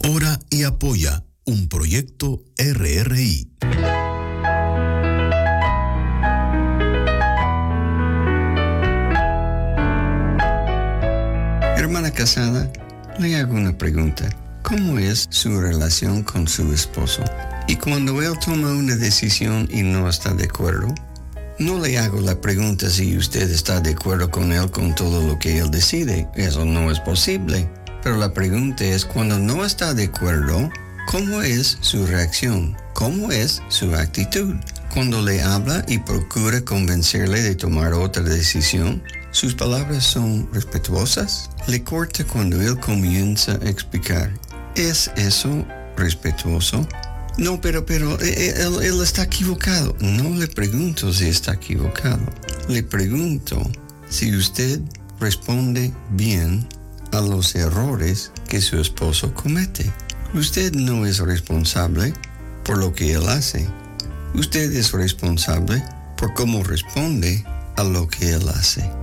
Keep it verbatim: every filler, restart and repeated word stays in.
Ora y apoya un proyecto R R I. Hermana casada, le hago una pregunta. ¿Cómo es su relación con su esposo? Y cuando él toma una decisión y no está de acuerdo, no le hago la pregunta si usted está de acuerdo con él con todo lo que él decide. Eso no es posible. Pero la pregunta es, cuando no está de acuerdo, ¿cómo es su reacción? ¿Cómo es su actitud? Cuando le habla y procura convencerle de tomar otra decisión, ¿sus palabras son respetuosas? Le corta cuando él comienza a explicar. ¿Es eso respetuoso? No, pero, pero, él, él está equivocado. No le pregunto si está equivocado. Le pregunto si usted responde bien a los errores que su esposo comete. Usted no es responsable por lo que él hace. Usted es responsable por cómo responde a lo que él hace.